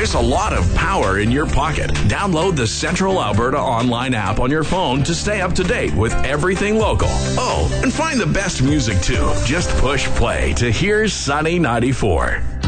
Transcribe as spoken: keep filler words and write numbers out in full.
There's a lot of power in your pocket. Download the Central Alberta online app on your phone to stay up to date with everything local. Oh, and find the best music too. Just push play to Here's Sunny ninety-four.